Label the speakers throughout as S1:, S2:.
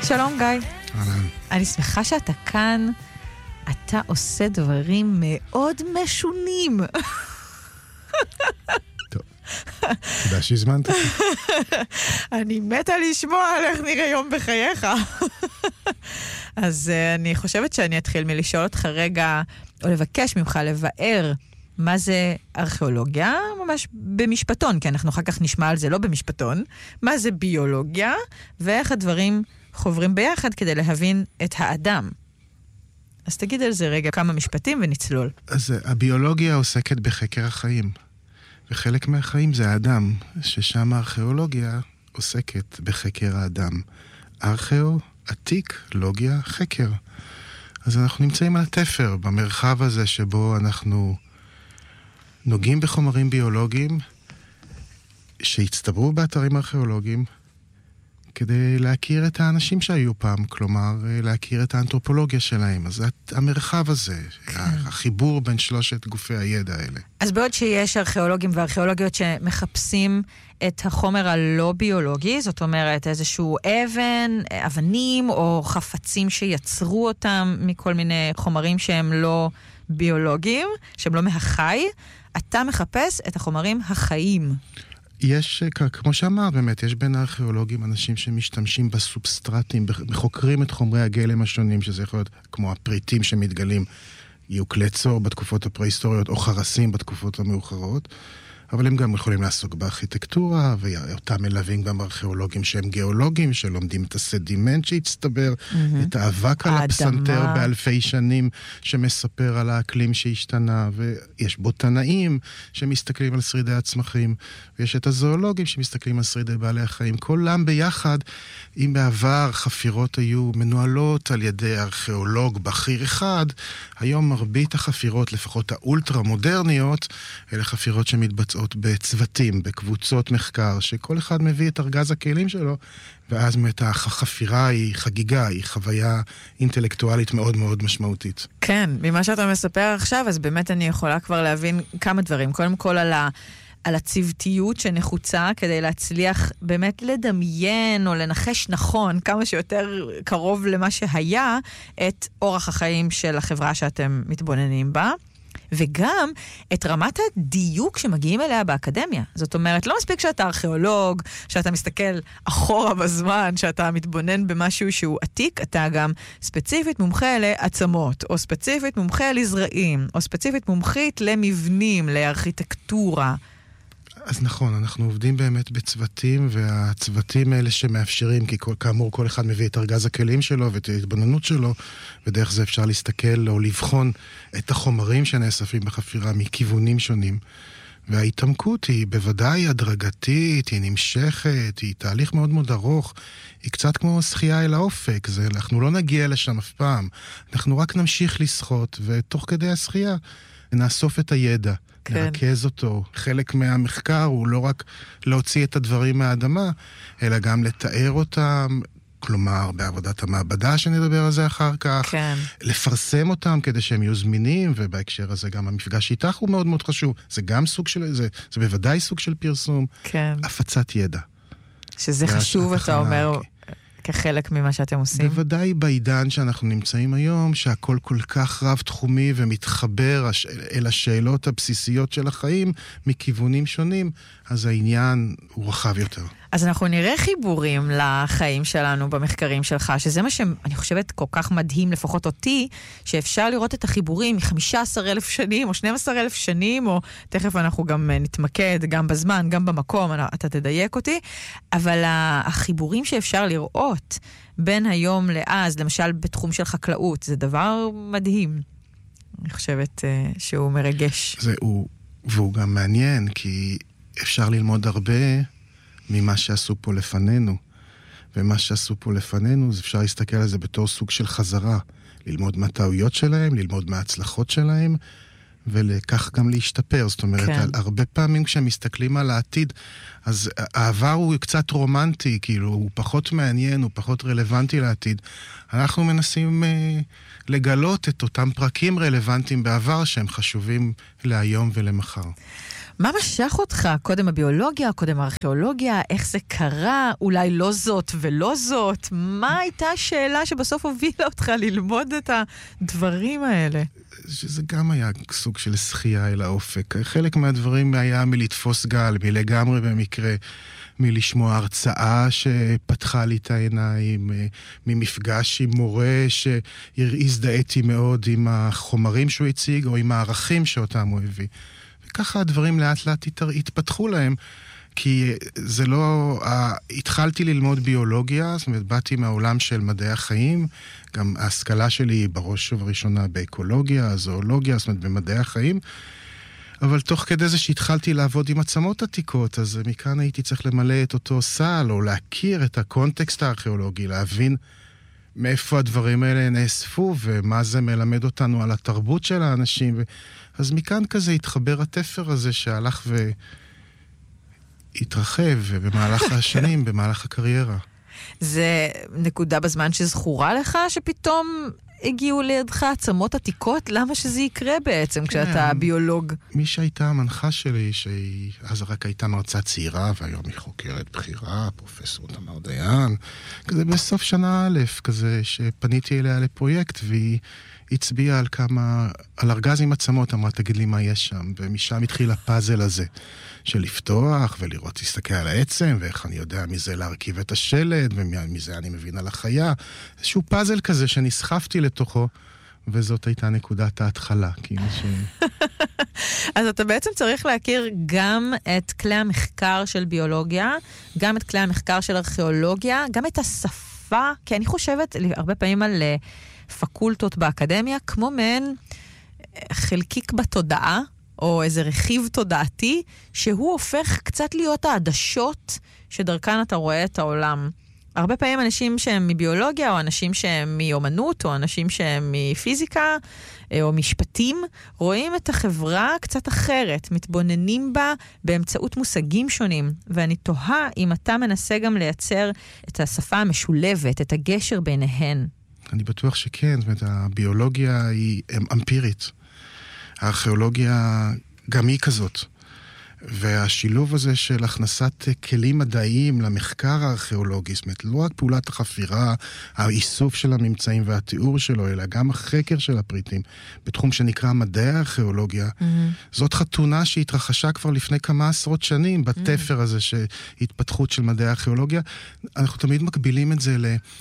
S1: שלום גיא.
S2: אהלן.
S1: אני שמחה שאתה כאן. אתה עושה דברים מאוד משונים.
S2: טוב, תודה שהזמנת.
S1: אני מתה לשמוע על איך נראה יום בחייך. אז אני חושבת שאני אתחיל מלשאול אותך רגע, או לבקש ממך לבאר מה זה ארכיאולוגיה, ממש במשפטון, כי אנחנו אחר כך נשמע על זה לא במשפטון, מה זה ביולוגיה, ואיך הדברים חוברים ביחד כדי להבין את האדם. אז תגיד על זה רגע כמה משפטים ונצלול.
S2: אז הביולוגיה עוסקת בחקר החיים, וחלק מהחיים זה האדם, ששם הארכיאולוגיה עוסקת בחקר האדם. ארכיאו, עתיק, לוגיה, חקר. אז אנחנו נמצאים על התפר, במרחב הזה שבו אנחנו נוגעים בחומרים ביולוגיים שהצטברו באתרים ארכיאולוגיים כדי להכיר את האנשים שהיו פעם, כלומר להכיר את האנתרופולוגיה שלהם. אז המרחב הזה, החיבור בין שלושת גופי הידע האלה.
S1: אז בעוד שיש ארכיאולוגים וארכיאולוגיות שמחפשים את החומר הלא ביולוגי, זאת אומרת איזשהו אבנים או חפצים שיצרו אותם מכל מיני חומרים שהם לא ביולוגיים, שהם לא מהחי, אתה מחפש את החומרים החיים.
S2: יש, כמו שאמר, באמת, יש בין הארכיאולוגים אנשים שמשתמשים בסובסטרטים, מחוקרים את חומרי הגלם השונים, שזה יכול להיות כמו הפריטים שמתגלים, יהיו כלי צור בתקופות הפרה-היסטוריות, או חרסים בתקופות המאוחרות, אבל הם גם יכולים לעסוק בארכיטקטורה, ואותם מלווים גם ארכיאולוגים שהם גיאולוגים, שלומדים את הסדימנט שהצטבר, את האבק על הפסנתר באלפי שנים, שמספר על האקלים שהשתנה, ויש בוטנאים שמסתכלים על שרידי הצמחים, ויש את הזואולוגים שמסתכלים על שרידי בעלי החיים. כולם ביחד, אם בעבר חפירות היו מנוהלות על ידי ארכיאולוג בכיר אחד, היום מרבית החפירות, לפחות האולטרה מודרניות, אלה חפירות שמתבצעות בצוותים, בקבוצות מחקר, שכל אחד מביא את ארגז הכלים שלו, ואז באמת החפירה היא חגיגה, היא חוויה אינטלקטואלית מאוד מאוד משמעותית.
S1: כן, ממה שאתה מספר עכשיו, אז באמת אני יכולה כבר להבין כמה דברים. קודם כל על הצוותיות שנחוצה כדי להצליח באמת לדמיין או לנחש נכון כמה שיותר קרוב למה שהיה את אורח החיים של החברה שאתם מתבוננים בה. וגם את רמת הדיוק שמגיעים אליה באקדמיה. זאת אומרת, לא מספיק שאתה ארכיאולוג, שאתה מסתכל אחורה בזמן, שאתה מתבונן במשהו שהוא עתיק, אתה גם ספציפית מומחה לעצמות, או ספציפית מומחה לזרעים, או ספציפית מומחית למבנים, לארכיטקטורה.
S2: אז נכון, אנחנו עובדים באמת בצוותים, והצוותים האלה שמאפשרים, כי כאמור כל אחד מביא את ארגז הכלים שלו ואת ההתבוננות שלו, ודרך זה אפשר להסתכל או לבחון את החומרים שנאספים בחפירה מכיוונים שונים. וההתעמקות היא בוודאי הדרגתית, היא נמשכת, היא תהליך מאוד מאוד ארוך, היא קצת כמו שחייה אל האופק, אנחנו לא נגיע לשם אף פעם, אנחנו רק נמשיך לשחות, ותוך כדי השחייה נאסוף את הידע. לרכז אותו. חלק מהמחקר הוא לא רק להוציא את הדברים מהאדמה, אלא גם לתאר אותם, כלומר, בעבודת המעבדה שנדבר על זה אחר כך,
S1: כן.
S2: לפרסם אותם כדי שהם יהיו זמינים, ובהקשר הזה גם המפגש איתך הוא מאוד מאוד חשוב. זה גם סוג של, זה בוודאי סוג של פרסום.
S1: כן.
S2: הפצת ידע.
S1: שזה חשוב, אתה אומר, כחלק ממה שאתם עושים.
S2: בוודאי בעידן שאנחנו נמצאים היום, שהכל כל כך רב תחומי ומתחבר אל השאלות הבסיסיות של החיים מכיוונים שונים, אז העניין הוא רחב יותר.
S1: אז אנחנו נראה חיבורים לחיים שלנו במחקרים שלך, שזה מה שאני חושבת כל כך מדהים, לפחות אותי, שאפשר לראות את החיבורים מ-15,000 שנים או 12,000 שנים, או תכף אנחנו גם נתמקד גם בזמן, גם במקום, אתה תדייק אותי, אבל החיבורים שאפשר לראות בין היום לאז, למשל בתחום של חקלאות, זה דבר מדהים. אני חושבת שהוא מרגש.
S2: והוא גם מעניין, כי אפשר ללמוד הרבה ממה שעשו פה לפנינו. ומה שעשו פה לפנינו, אז אפשר להסתכל על זה בתור סוג של חזרה. ללמוד מהטעויות שלהם, ללמוד מההצלחות שלהם, ולכך גם להשתפר. זאת אומרת,
S1: כן.
S2: הרבה פעמים כשמסתכלים על העתיד, אז העבר הוא קצת רומנטי, כאילו הוא פחות מעניין, הוא פחות רלוונטי לעתיד. אנחנו מנסים לגלות את אותם פרקים רלוונטיים בעבר, שהם חשובים להיום ולמחר.
S1: מה משך אותך? קודם הביולוגיה, קודם הארכיאולוגיה, איך זה קרה? אולי לא זאת ולא זאת? מה הייתה השאלה שבסוף הובילה אותך ללמוד את הדברים האלה?
S2: שזה גם היה סוג של שחייה אל האופק. חלק מהדברים היה מלתפוס גל, מלגמרי במקרה, מלשמוע הרצאה שפתחה לי את העיניים, ממפגש עם מורה שהזדהיתי מאוד עם החומרים שהוא הציג, או עם הערכים שאותם הוא הביא. וככה הדברים לאט לאט התפתחו להם, כי זה לא... התחלתי ללמוד ביולוגיה, זאת אומרת, באתי מהעולם של מדעי החיים, גם ההשכלה שלי היא בראש ובראשונה באקולוגיה, זואולוגיה, זאת אומרת, במדעי החיים, אבל תוך כדי זה שהתחלתי לעבוד עם עצמות עתיקות, אז מכאן הייתי צריך למלא את אותו סל, או להכיר את הקונטקסט הארכיאולוגי, להבין מאיפה הדברים האלה נאספו, ומה זה מלמד אותנו על התרבות של האנשים. אז מכאן כזה התחבר התפר הזה שהלך והתרחב במהלך השנים, במהלך הקריירה.
S1: זה נקודה בזמן שזכורה לך, שפתאום הגיעו לידך עצמות עתיקות? למה שזה יקרה בעצם כשאתה ביולוג?
S2: מי שהייתה המנחה שלי, שהיא אז רק הייתה מרצה צעירה, והיום היא חוקרת בחירה, פרופסור תמר דיין, כזה בסוף שנה א', כזה שפניתי אליה לפרויקט, והיא הצביעה על ארגז עם עצמות, אמרה, תגיד לי מה יש שם, ומשם התחיל הפאזל הזה, של לפתוח ולראות, להסתכל על העצם, ואיך אני יודע מזה להרכיב את השלד, ומזה אני מבין על החיה, איזשהו פאזל כזה שנסחפתי לתוכו, וזאת הייתה נקודת ההתחלה, כאילו ש...
S1: אז אתה בעצם צריך להכיר גם את כלי המחקר של ביולוגיה, גם את כלי המחקר של ארכיאולוגיה, גם את השפה, כי אני חושבת הרבה פעמים על פקולטות באקדמיה, כמו מעין חלקיק בתודעה, או איזה רכיב תודעתי, שהוא הופך קצת להיות העדשות שדרכן אתה רואה את העולם. הרבה פעמים אנשים שהם מביולוגיה, או אנשים שהם מאומנות, או אנשים שהם מפיזיקה, או משפטים, רואים את החברה קצת אחרת, מתבוננים בה באמצעות מושגים שונים, ואני תוהה אם אתה מנסה גם לייצר את השפה המשולבת, את הגשר ביניהן.
S2: אני בטוח שכן, זאת אומרת, הביולוגיה היא אמפירית. הארכיאולוגיה גם היא כזאת. והשילוב הזה של הכנסת כלים מדעיים למחקר הארכיאולוגי, זאת אומרת, לא רק פעולת החפירה, האיסוף של הממצאים והתיאור שלו, אלא גם החקר של הפריטים, בתחום שנקרא מדעי הארכיאולוגיה, זאת חתונה שהתרחשה כבר לפני כמה עשרות שנים, בתפר הזה שהתפתחות של מדעי הארכיאולוגיה. אנחנו תמיד מקבילים את זה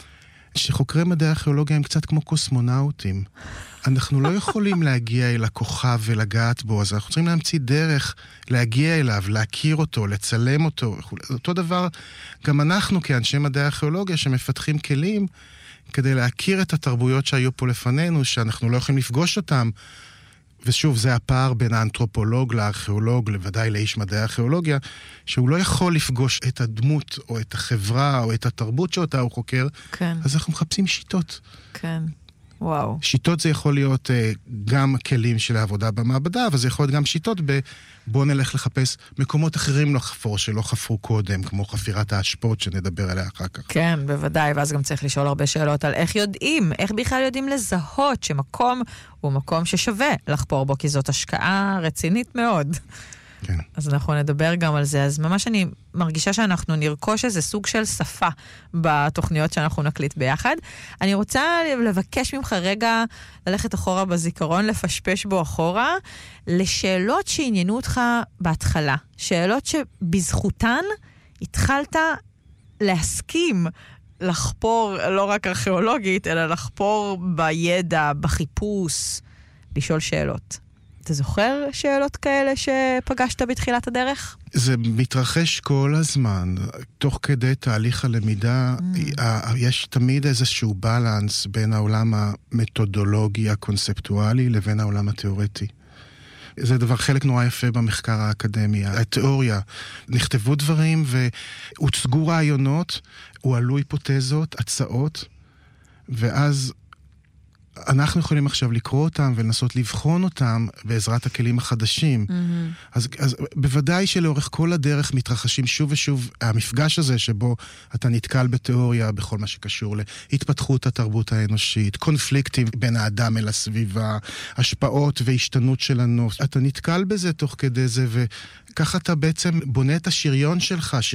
S2: שחוקרי מדעי הארכיאולוגיה הם קצת כמו קוסמונאוטים. אנחנו לא יכולים להגיע אל הכוכב ולגעת בו, אז אנחנו צריכים להמציא דרך להגיע אליו, להכיר אותו, לצלם אותו. אותו דבר, גם אנחנו כאנשי מדעי הארכיאולוגיה שמפתחים כלים כדי להכיר את התרבויות שהיו פה לפנינו, שאנחנו לא יכולים לפגוש אותם. ושוב, זה הפער בין האנתרופולוג לארכיאולוג, לוודאי לאיש מדעי הארכיאולוגיה, שהוא לא יכול לפגוש את הדמות, או את החברה, או את התרבות שאותה הוא חוקר.
S1: כן.
S2: אז אנחנו מחפשים שיטות.
S1: כן. וואו.
S2: שיטות זה יכול להיות גם כלים של העבודה במעבדה, אבל זה יכול להיות גם שיטות בוא נלך לחפש מקומות אחרים לחפור שלא חפרו קודם, כמו חפירת ההשפעות שנדבר עליה אחר כך.
S1: כן, בוודאי, ואז גם צריך לשאול הרבה שאלות על איך יודעים, איך בכלל יודעים לזהות שמקום הוא מקום ששווה לחפור בו, כי זאת השקעה רצינית מאוד.
S2: כן.
S1: אז אנחנו נדבר גם על זה. אז ממש אני מרגישה שאנחנו נרכוש איזה סוג של שפה בתוכניות שאנחנו נקליט ביחד. אני רוצה לבקש ממך רגע ללכת אחורה בזיכרון, לפשפש בו אחורה, לשאלות שעניינו אותך בהתחלה. שאלות שבזכותן התחלת להסכים לחפור לא רק ארכיאולוגית, אלא לחפור בידע, בחיפוש, לשאול שאלות. אתה זוכר שאלות כאלה שפגשת בתחילת הדרך?
S2: זה מתרחש כל הזמן. תוך כדי תהליך הלמידה, יש תמיד איזשהו בלנס בין העולם המתודולוגי, הקונספטואלי, לבין העולם התיאורטי. זה דבר חלק נורא יפה במחקר האקדמי. התיאוריה, נכתבו דברים והוצגו רעיונות, הועלו היפותזות, הצעות, ואז אנחנו יכולים עכשיו לקרוא אותם ולנסות לבחון אותם בעזרת הכלים החדשים. אז בוודאי שלאורך כל הדרך מתרחשים שוב ושוב המפגש הזה שבו אתה נתקל בתיאוריה בכל מה שקשור להתפתחות התרבות האנושית, קונפליקטים בין האדם אל הסביבה, השפעות והשתנות של הנוף. אתה נתקל בזה תוך כדי זה, וככה אתה בעצם בונה את השריון שלך,